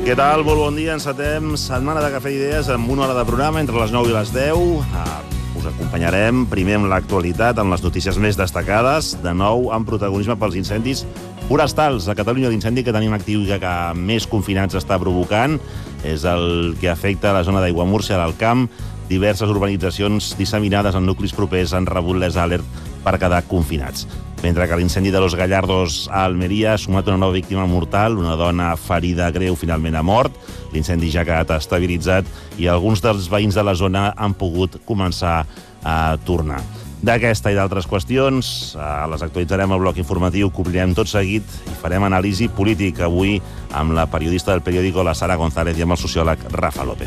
Què tal? Molt bon dia. Encetem setmana de Cafè d'Idees amb una hora de programa entre les 9 i les 10. Us acompanyarem primer amb l'actualitat, amb les notícies més destacades, de nou amb protagonisme pels incendis forestals. A Catalunya l'incendi que tenim actiu i que més confinats està provocant és el que afecta la zona d'Aiguamúrcia, a l'Alt Camp. Diverses urbanitzacions disseminades en nuclis propers han rebut les alert per quedar confinats. Mentre que l'incendi de Los Gallardos a Almeria ha sumat una nova víctima mortal, una dona ferida greu finalment ha mort. L'incendi ja ha quedat estabilitzat i alguns dels veïns de la zona han pogut començar a tornar. D'aquesta i d'altres qüestions les actualitzarem al bloc informatiu, cobrirem tot seguit i farem anàlisi polític avui amb la periodista del periòdico, la Sara González, i amb el sociòleg Rafa López.